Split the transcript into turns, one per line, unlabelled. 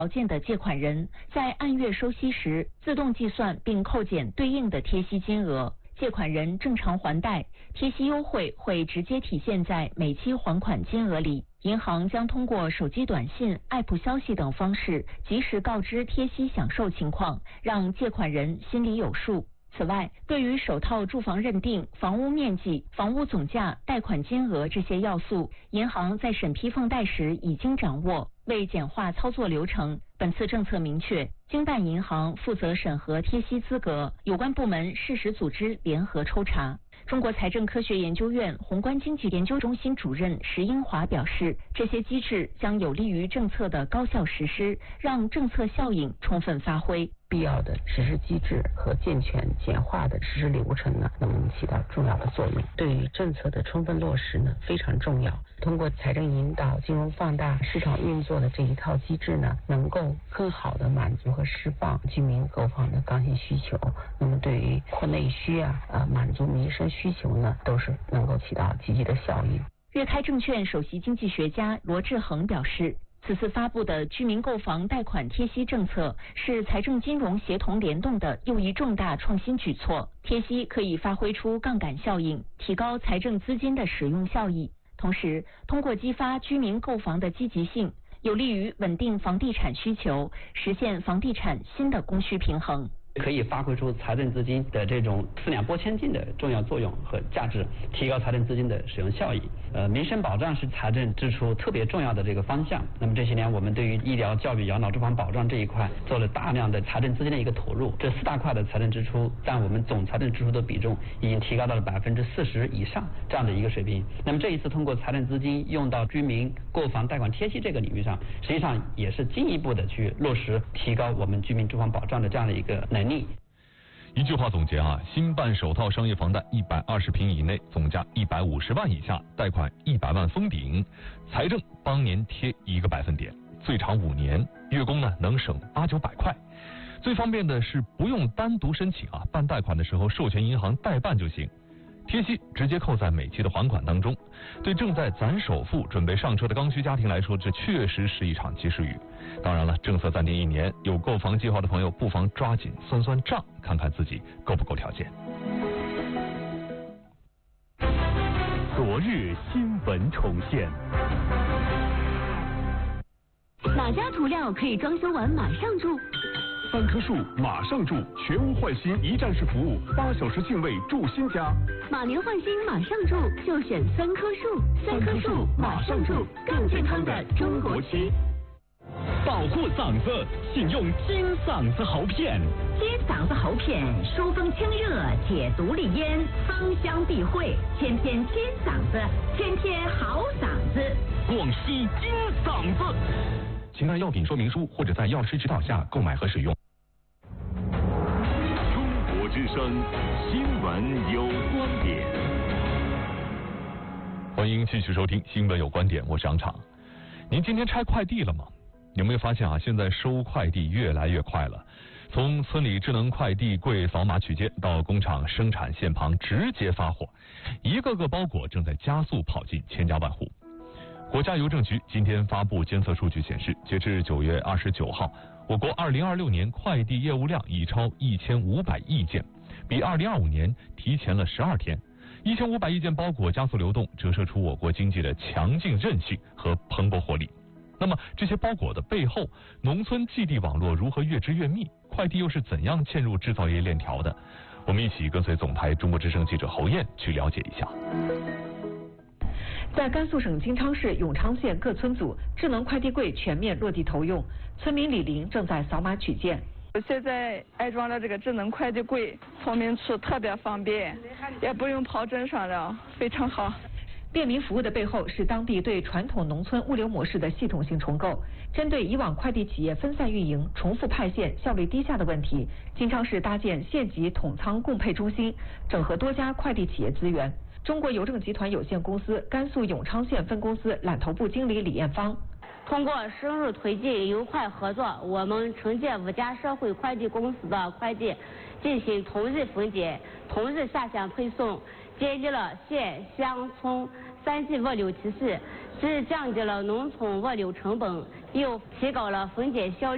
条件的借款人，在按月收息时自动计算并扣减对应的贴息金额。借款人正常还贷，贴息优惠会直接体现在每期还款金额里。银行将通过手机短信、App 消息等方式，及时告知贴息享受情况，让借款人心里有数。此外，对于首套住房认定、房屋面积、房屋总价、贷款金额这些要素，银行在审批放贷时已经掌握。为简化操作流程，本次政策明确，经办银行负责审核贴息资格，有关部门适时组织联合抽查。中国财政科学研究院宏观经济研究中心主任石英华表示，这些机制将有利于政策的高效实施，让政策效应充分发挥。
必要的实施机制和健全简化的实施流程呢，能起到重要的作用。对于政策的充分落实呢，非常重要。通过财政引导、金融放大、市场运作的这一套机制呢，能够更好的满足和释放居民购房的刚性需求。那么对于扩内需满足民生需求呢，都是能够起到积极的效应。
粤开证券首席经济学家罗志恒表示，此次发布的居民购房贷款贴息政策是财政金融协同联动的又一重大创新举措。贴息可以发挥出杠杆效应，提高财政资金的使用效益，同时通过激发居民购房的积极性，有利于稳定房地产需求，实现房地产新的供需平衡。
可以发挥出财政资金的这种四两拨千斤的重要作用和价值，提高财政资金的使用效益。民生保障是财政支出特别重要的这个方向。那么这些年我们对于医疗、教育、养老、住房保障这一块做了大量的财政资金的一个投入，这四大块的财政支出占我们总财政支出的比重已经提高到了40%以上这样的一个水平。那么这一次通过财政资金用到居民购房贷款贴息这个领域上，实际上也是进一步的去落实提高我们居民住房保障的这样的一个能力。
一句话总结新办首套商业房贷120平以内，总价150万以下，贷款100万封顶，财政帮年贴1个百分点，最长5年，月供呢能省800-900块。最方便的是不用单独申请办贷款的时候授权银行代办就行。贴息直接扣在每期的还款当中，对正在攒首付准备上车的刚需家庭来说，这确实是一场及时雨。当然了，政策暂定1年，有购房计划的朋友不妨抓紧算算账，看看自己够不够条件。
昨日新闻重现。
哪家涂料可以装修完马上住
3棵树马上住，全屋换新一站式服务，8小时净位住新家。
马年换新马上住，就选3棵树，3棵树马上住，更健康的中国区。
保护嗓子，请用金嗓子喉片。
金嗓子喉片，疏风清热，解毒利咽，芳香避秽，天天金嗓子，天天好嗓子。
广西金嗓子。
请看药品说明书或者在药师指导下购买和使用。
中国之声，新闻有观点。
欢迎继续收听新闻有观点，我是杨畅。您今天拆快递了吗？有没有发现现在收快递越来越快了，从村里智能快递柜扫码取件，到工厂生产线旁直接发货，一个个包裹正在加速跑进千家万户。国家邮政局今天发布监测数据显示，截至9月29号，我国2026年快递业务量已超1500亿件，比2025年提前了12天。1500亿件包裹加速流动，折射出我国经济的强劲韧性和蓬勃活力。那么这些包裹的背后，农村寄递网络如何越织越密？快递又是怎样嵌入制造业链条的？我们一起跟随总台中国之声记者侯燕去了解一下。
在甘肃省金昌市永昌县各村组，智能快递柜全面落地投用，村民李玲正在扫码取件。
现在安装了这个智能快递柜，村民处特别方便，也不用跑镇上了，非常好。
便民服务的背后是当地对传统农村物流模式的系统性重构。针对以往快递企业分散运营、重复派线、效率低下的问题，金昌市搭建县级统仓共配中心，整合多家快递企业资源。中国邮政集团有限公司甘肃永昌县分公司揽头部经理李艳芳。
通过深入推进邮快合作，我们承接5家社会快递公司的快递，进行同日分拣、同日下线配送，建立了县乡村3级物流体系，既降低了农村物流成本，又提高了分拣效率。